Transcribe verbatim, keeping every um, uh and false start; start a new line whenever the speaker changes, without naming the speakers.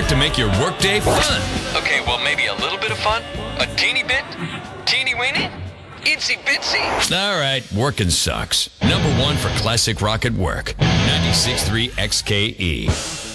to make your workday fun.
Okay, well, maybe a little bit of fun? A teeny bit? Teeny weeny? Itsy bitsy?
All right, working sucks. Number one for classic rock at work. ninety-six point three X K E.